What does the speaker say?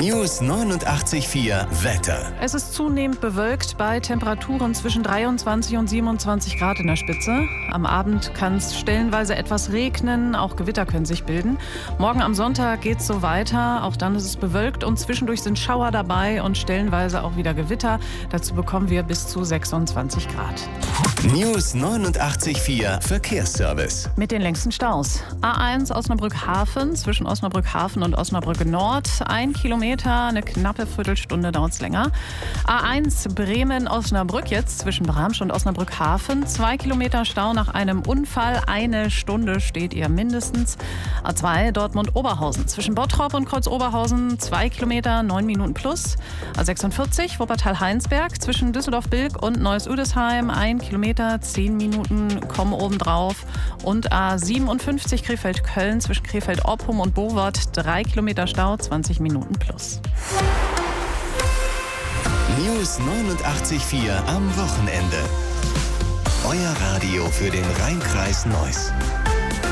News 89,4 Wetter. Es ist zunehmend bewölkt bei Temperaturen zwischen 23 und 27 Grad in der Spitze. Am Abend kann es stellenweise etwas regnen, auch Gewitter können sich bilden. Morgen am Sonntag geht es so weiter, auch dann ist es bewölkt und zwischendurch sind Schauer dabei und stellenweise auch wieder Gewitter. Dazu bekommen wir bis zu 26 Grad. News 89,4 Verkehrsservice. Mit den längsten Staus. A1 Osnabrück-Hafen, zwischen Osnabrück-Hafen und Osnabrück-Nord. 1 Kilometer, eine knappe Viertelstunde dauert es länger. A1 Bremen-Osnabrück jetzt, zwischen Bramsch und Osnabrück-Hafen. 2 Kilometer Stau nach einem Unfall. 1 Stunde steht ihr mindestens. A2 Dortmund-Oberhausen, zwischen Bottrop und Kreuz-Oberhausen. 2 Kilometer, 9 Minuten plus. A46 Wuppertal-Heinsberg, zwischen Düsseldorf-Bilk und Neuss-Üdesheim. 1 Kilometer, 10 Minuten kommen obendrauf. Und A57 Krefeld-Köln, zwischen Krefeld-Oppum und Bowort. 3 Kilometer Stau, 20 Minuten plus. News 89,4 am Wochenende. Euer Radio für den Rhein-Kreis Neuss.